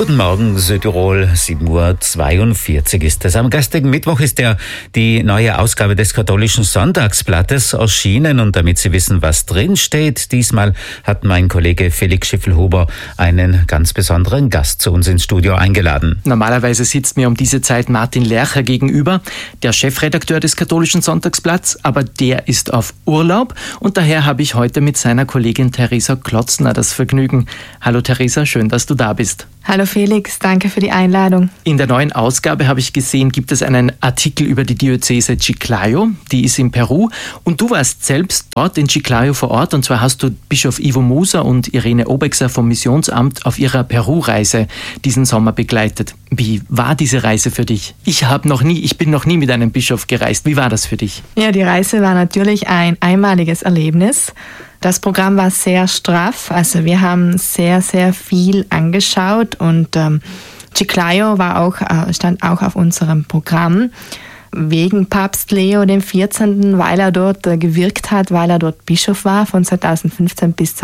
Guten Morgen, Südtirol, 7:42 Uhr ist es. Am gestrigen Mittwoch ist die neue Ausgabe des Katholischen Sonntagsblattes erschienen. Und damit Sie wissen, was drin steht, diesmal hat mein Kollege Felix Schiffelhuber einen ganz besonderen Gast zu uns ins Studio eingeladen. Normalerweise sitzt mir um diese Zeit Martin Lercher gegenüber, der Chefredakteur des Katholischen Sonntagsblatts, aber der ist auf Urlaub und daher habe ich heute mit seiner Kollegin Theresa Klotzner das Vergnügen. Hallo Theresa, schön, dass du da bist. Hallo Felix, danke für die Einladung. In der neuen Ausgabe habe ich gesehen, gibt es einen Artikel über die Diözese Chiclayo, die ist in Peru und du warst selbst dort in Chiclayo vor Ort und zwar hast du Bischof Ivo Muser und Irene Obexer vom Missionsamt auf ihrer Peru-Reise diesen Sommer begleitet. Wie war diese Reise für dich? Ich bin noch nie mit einem Bischof gereist. Wie war das für dich? Ja, die Reise war natürlich ein einmaliges Erlebnis. Das Programm war sehr straff, also wir haben sehr, sehr viel angeschaut und Chiclayo stand auch auf unserem Programm wegen Papst Leo XIV., weil er dort gewirkt hat, weil er dort Bischof war von 2015 bis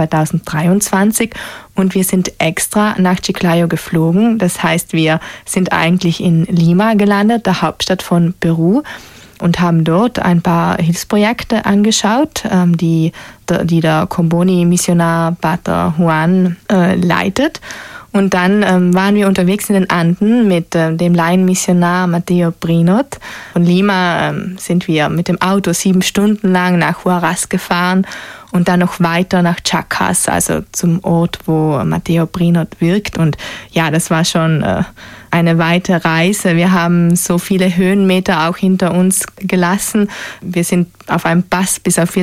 2023 und wir sind extra nach Chiclayo geflogen. Das heißt, wir sind eigentlich in Lima gelandet, der Hauptstadt von Peru, und haben dort ein paar Hilfsprojekte angeschaut, die der Comboni-Missionar Pater Juan leitet. Und dann waren wir unterwegs in den Anden mit dem Laienmissionar Matteo Brinot. Von Lima sind wir mit dem Auto 7 Stunden lang nach Huaraz gefahren und dann noch weiter nach Chacas, also zum Ort, wo Matteo Brinot wirkt. Und ja, das war schon eine weite Reise. Wir haben so viele Höhenmeter auch hinter uns gelassen. Wir sind auf einem Pass bis auf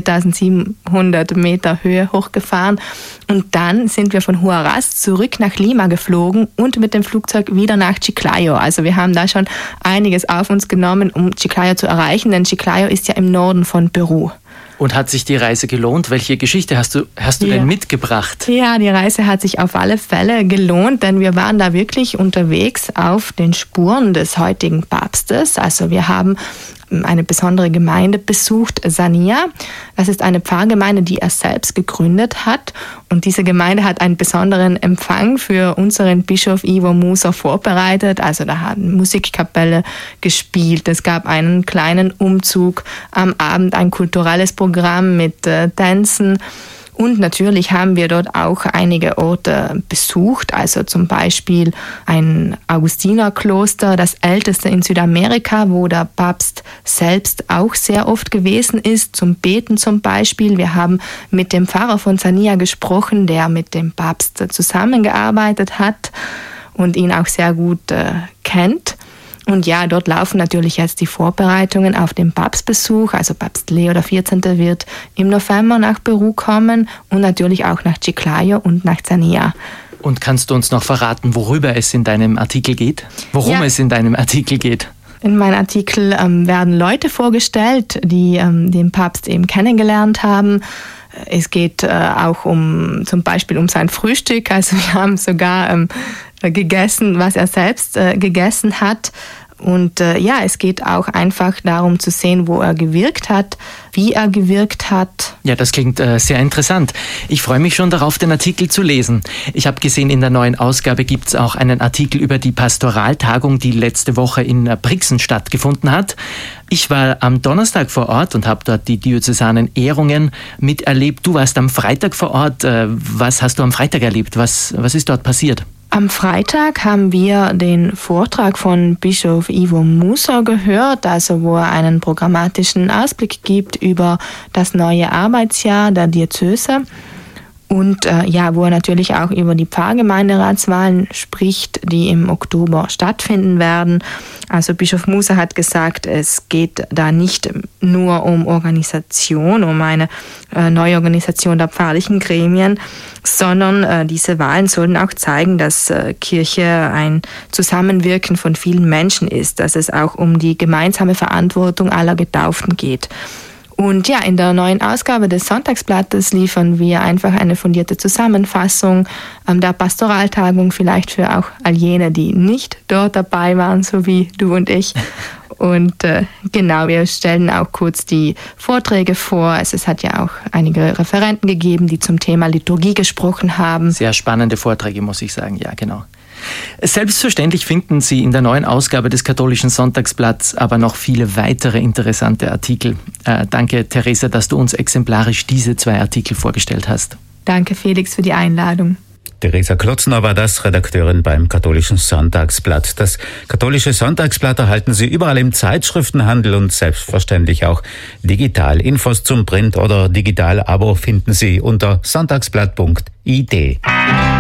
4700 Meter Höhe hochgefahren. Und dann sind wir von Huaraz zurück nach Lima geflogen und mit dem Flugzeug wieder nach Chiclayo. Also wir haben da schon einiges auf uns genommen, um Chiclayo zu erreichen, denn Chiclayo ist ja im Norden von Peru. Und hat sich die Reise gelohnt? Welche Geschichte hast du denn mitgebracht? Ja, die Reise hat sich auf alle Fälle gelohnt, denn wir waren da wirklich unterwegs auf den Spuren des heutigen Papstes. Also wir haben eine besondere Gemeinde besucht, Sania. Das ist eine Pfarrgemeinde, die er selbst gegründet hat. Und diese Gemeinde hat einen besonderen Empfang für unseren Bischof Ivo Muser vorbereitet. Also da hat eine Musikkapelle gespielt. Es gab einen kleinen Umzug, am Abend ein kulturelles Programm mit Tänzen. Und natürlich haben wir dort auch einige Orte besucht, also zum Beispiel ein Augustinerkloster, das älteste in Südamerika, wo der Papst selbst auch sehr oft gewesen ist, zum Beten zum Beispiel. Wir haben mit dem Pfarrer von Sania gesprochen, der mit dem Papst zusammengearbeitet hat und ihn auch sehr gut kennt. Und ja, dort laufen natürlich jetzt die Vorbereitungen auf den Papstbesuch. Also Papst Leo XIV. Wird im November nach Peru kommen und natürlich auch nach Chiclayo und nach Sania. Und kannst du uns noch verraten, worüber es in deinem Artikel geht? Worum es in deinem Artikel geht? In meinem Artikel werden Leute vorgestellt, die den Papst eben kennengelernt haben. Es geht auch zum Beispiel um sein Frühstück. Also wir haben sogar gegessen, was er selbst gegessen hat. Und es geht auch einfach darum zu sehen, wo er gewirkt hat, wie er gewirkt hat. Ja, das klingt sehr interessant. Ich freue mich schon darauf, den Artikel zu lesen. Ich habe gesehen, in der neuen Ausgabe gibt es auch einen Artikel über die Pastoraltagung, die letzte Woche in Brixen stattgefunden hat. Ich war am Donnerstag vor Ort und habe dort die diözesanen Ehrungen miterlebt. Du warst am Freitag vor Ort. Was hast du am Freitag erlebt? Was ist dort passiert? Am Freitag haben wir den Vortrag von Bischof Ivo Muser gehört, also wo er einen programmatischen Ausblick gibt über das neue Arbeitsjahr der Diözese. Und wo er natürlich auch über die Pfarrgemeinderatswahlen spricht, die im Oktober stattfinden werden. Also Bischof Muser hat gesagt, es geht da nicht nur um Organisation, um eine neue Organisation der pfarrlichen Gremien, sondern diese Wahlen sollen auch zeigen, dass Kirche ein Zusammenwirken von vielen Menschen ist, dass es auch um die gemeinsame Verantwortung aller Getauften geht. Und ja, in der neuen Ausgabe des Sonntagsblattes liefern wir einfach eine fundierte Zusammenfassung der Pastoraltagung, vielleicht für auch all jene, die nicht dort dabei waren, so wie du und ich. Und genau, wir stellen auch kurz die Vorträge vor. Es hat ja auch einige Referenten gegeben, die zum Thema Liturgie gesprochen haben. Sehr spannende Vorträge, muss ich sagen. Ja, genau. Selbstverständlich finden Sie in der neuen Ausgabe des Katholischen Sonntagsblatts aber noch viele weitere interessante Artikel. Danke, Theresa, dass du uns exemplarisch diese 2 Artikel vorgestellt hast. Danke, Felix, für die Einladung. Theresa Klotzner war das, Redakteurin beim Katholischen Sonntagsblatt. Das Katholische Sonntagsblatt erhalten Sie überall im Zeitschriftenhandel und selbstverständlich auch digital. Infos zum Print- oder Digital-Abo finden Sie unter sonntagsblatt.id.